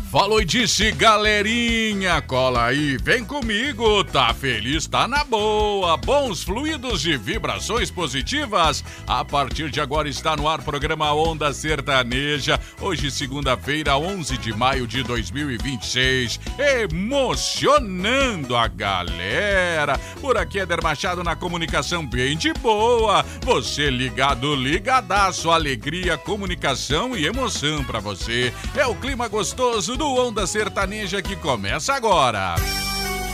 Falou e disse, galerinha, cola aí, vem comigo, tá feliz, tá na boa, bons fluidos e vibrações positivas. A partir de agora está no ar o programa Onda Sertaneja, hoje segunda-feira, 11 de maio de 2026, emocionando a galera. Por aqui, Éder Machado na comunicação bem de boa, você ligado, ligadaço, alegria, comunicação e emoção pra você. É o clima gostoso do Onda Sertaneja que começa agora.